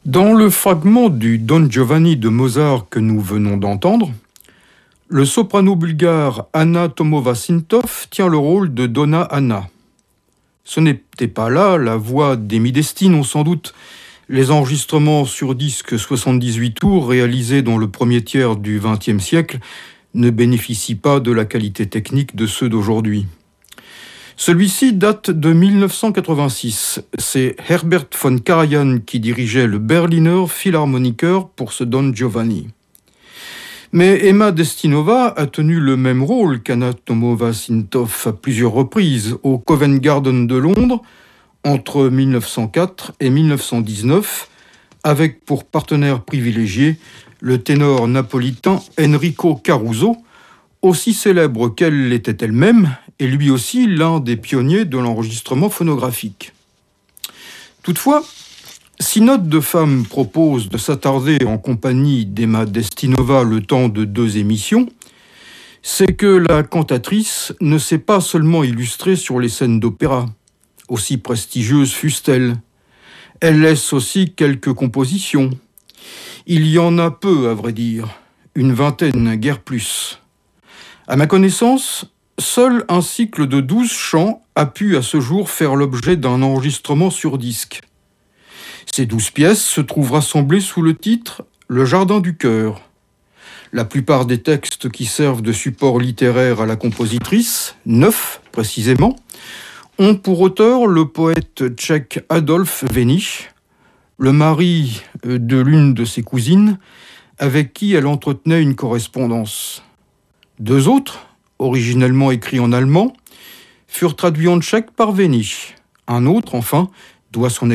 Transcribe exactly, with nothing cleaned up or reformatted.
Dans le fragment du Don Giovanni de Mozart que nous venons d'entendre, le soprano bulgare Anna Tomova-Sintov tient le rôle de Donna Anna. Ce n'était pas là la voix d'Amy Destino, sans doute. Les enregistrements sur disque soixante-dix-huit tours réalisés dans le premier tiers du vingtième siècle ne bénéficient pas de la qualité technique de ceux d'aujourd'hui. Celui-ci date de mille neuf cent quatre-vingt-six. C'est Herbert von Karajan qui dirigeait le Berliner Philharmoniker pour ce Don Giovanni. Mais Emma Destinova a tenu le même rôle qu'Anna Tomova-Sintov à plusieurs reprises au Covent Garden de Londres entre mille neuf cent quatre et mille neuf cent dix-neuf, avec pour partenaire privilégié le ténor napolitain Enrico Caruso, aussi célèbre qu'elle l'était elle-même, et lui aussi l'un des pionniers de l'enregistrement phonographique. Toutefois, si Note de Femme propose de s'attarder en compagnie d'Emma Destinova le temps de deux émissions, c'est que la cantatrice ne s'est pas seulement illustrée sur les scènes d'opéra, aussi prestigieuses fussent-elles. Elle laisse aussi quelques compositions. Il y en a peu, à vrai dire, une vingtaine, guère plus. À ma connaissance, seul un cycle de douze chants a pu à ce jour faire l'objet d'un enregistrement sur disque. Ces douze pièces se trouvent rassemblées sous le titre « Le jardin du cœur ». La plupart des textes qui servent de support littéraire à la compositrice, neuf précisément, ont pour auteur le poète tchèque Adolf Venich, le mari de l'une de ses cousines, avec qui elle entretenait une correspondance. Deux autres, originellement écrits en allemand, furent traduits en tchèque par Venich. Un autre, enfin, doit son